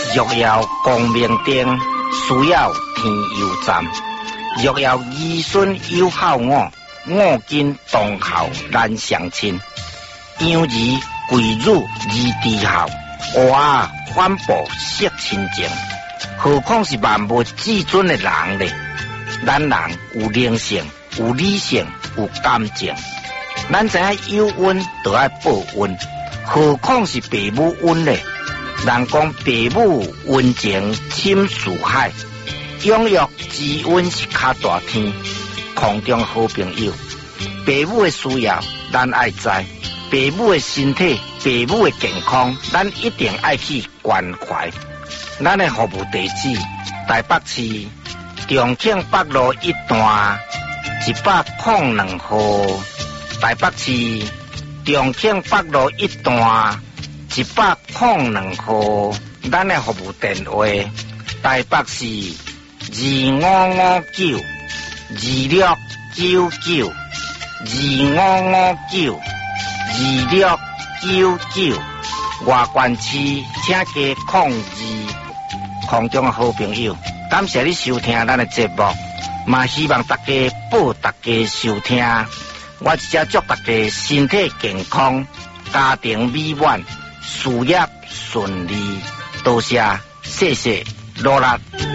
若要光明灯，需要天佑站。若要儿孙有孝我，我今当孝难相亲。养儿贵辱而知孝，娃反哺惜亲情。何况是万物至尊的人呢？咱人有灵性，有理性，有感情。咱知影有恩就要报恩，何况是父母恩呢？人讲父母恩情深似海，养育之恩是较大天。空中好朋友，父母的需要咱爱知，父母的身体、父母的健康，咱一定爱去关怀。咱的服务地址：台北市重庆北路1段102号。台北市重庆北路1段102号。咱的服务电话：台北市25592699 25592699。外县市请加02。空中的好朋友，感谢你收听咱的节目，嘛希望大家报大家收听。我只祝大家身体健康，家庭美满，事业顺利。多谢，谢谢，罗拉。